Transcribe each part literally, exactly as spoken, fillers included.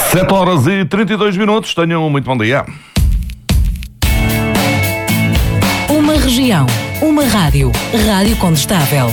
sete horas e trinta e dois minutos, tenham um muito bom dia. Uma região, uma rádio, Rádio Condestável.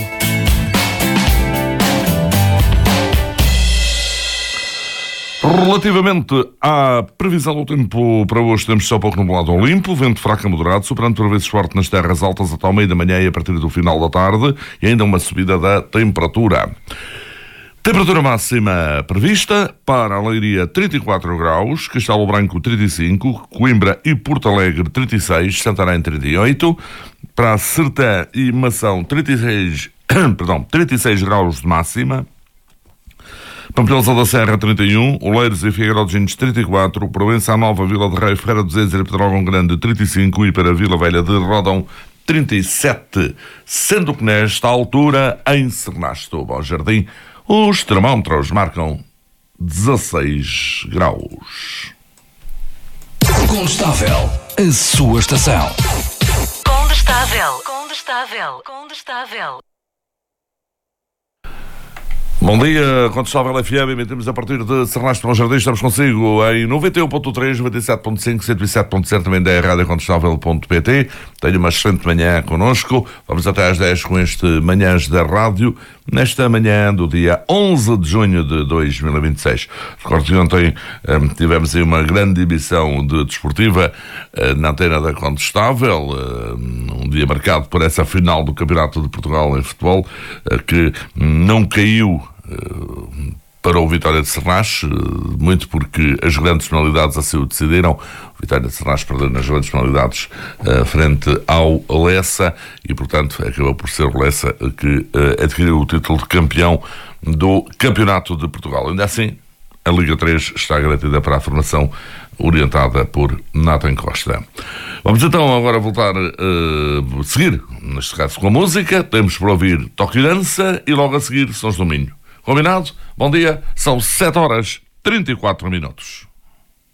Relativamente à previsão do tempo para hoje, temos céu pouco nublado ou limpo, vento fraco a moderado, soprando por vezes forte nas terras altas até ao meio da manhã e a partir do final da tarde, e ainda uma subida da temperatura. Temperatura máxima prevista para a Leiria trinta e quatro graus, Castelo Branco trinta e cinco, Coimbra e Porto Alegre trinta e seis, Santarém trinta e oito, para a Sertã e Mação trinta e seis, perdão, trinta e seis graus de máxima, Pampilhosa da Serra trinta e um, Oleiros e Figueiró de Ginhos trinta e quatro, Provença Nova, Vila de Rei, Ferreira dos Ezeiros e Pedrógão Grande trinta e cinco e para Vila Velha de Rodão trinta e sete, sendo que nesta altura em Sernasto, Bom Jardim, os termómetros marcam dezasseis graus. Condestável, a sua estação. Condestável, condestável, condestável. Bom dia, Condestável F M, emitimos a partir de Sernasto, Bom Jardim, estamos consigo em noventa e um ponto três, noventa e sete ponto cinco, cento e sete ponto zero, também da rádio condestável ponto pt. Tenho uma excelente manhã connosco, vamos até às dez com este Manhãs da Rádio, nesta manhã do dia onze de junho de dois mil e vinte e seis. Recordo que ontem um, tivemos aí uma grande emissão de desportiva uh, na antena da Condestável, uh, um dia marcado por essa final do Campeonato de Portugal em futebol, uh, que não caiu para o Vitória de Sernas, muito porque as grandes penalidades assim o decidiram. O Vitória de Sernas perdeu nas grandes penalidades uh, frente ao Lessa e, portanto, acabou por ser o Lessa que uh, adquiriu o título de campeão do Campeonato de Portugal. Ainda assim, a Liga três está garantida para a formação orientada por Nathan Costa. Vamos então agora voltar a uh, seguir, neste caso com a música. Temos para ouvir Toque e Dança e logo a seguir Sons do Minho. Combinado? Bom dia, são sete horas e trinta e quatro minutos.